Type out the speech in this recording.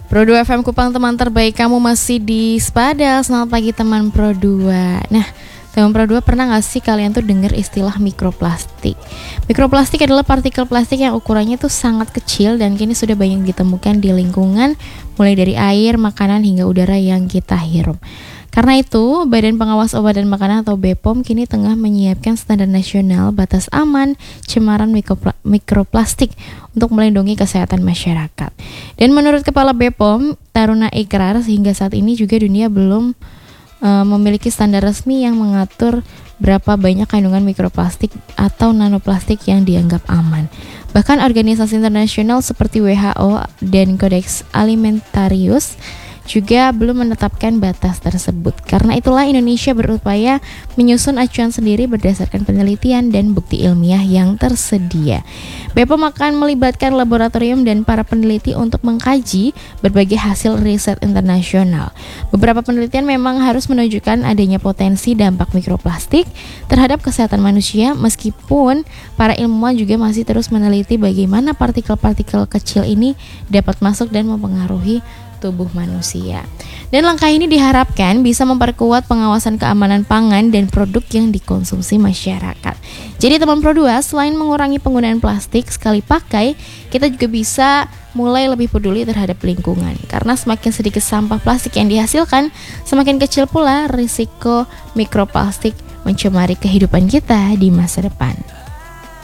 Pro2 FM Kupang, teman terbaik kamu masih di Spada. Selamat pagi teman Pro2. Nah, teman Pro2, pernah gak sih kalian tuh dengar istilah mikroplastik? Mikroplastik adalah partikel plastik yang ukurannya tuh sangat kecil dan kini sudah banyak ditemukan di lingkungan, mulai dari air, makanan hingga udara yang kita hirup. Karena itu, Badan Pengawas Obat dan Makanan atau BPOM kini tengah menyiapkan standar nasional batas aman cemaran mikroplastik untuk melindungi kesehatan masyarakat. Dan menurut Kepala BPOM, Taruna Ikrar, sehingga saat ini juga dunia belum memiliki standar resmi yang mengatur berapa banyak kandungan mikroplastik atau nanoplastik yang dianggap aman. Bahkan organisasi internasional seperti WHO dan Codex Alimentarius juga belum menetapkan batas tersebut. Karena itulah Indonesia berupaya menyusun acuan sendiri berdasarkan penelitian dan bukti ilmiah yang tersedia. BPOM akan melibatkan laboratorium dan para peneliti untuk mengkaji berbagai hasil riset internasional. Beberapa penelitian memang harus menunjukkan adanya potensi dampak mikroplastik terhadap kesehatan manusia, meskipun para ilmuwan juga masih terus meneliti bagaimana partikel-partikel kecil ini dapat masuk dan mempengaruhi tubuh manusia. Dan langkah ini diharapkan bisa memperkuat pengawasan keamanan pangan dan produk yang dikonsumsi masyarakat. Jadi teman Pro2, selain mengurangi penggunaan plastik sekali pakai, kita juga bisa mulai lebih peduli terhadap lingkungan. Karena semakin sedikit sampah plastik yang dihasilkan, semakin kecil pula risiko mikroplastik mencemari kehidupan kita di masa depan.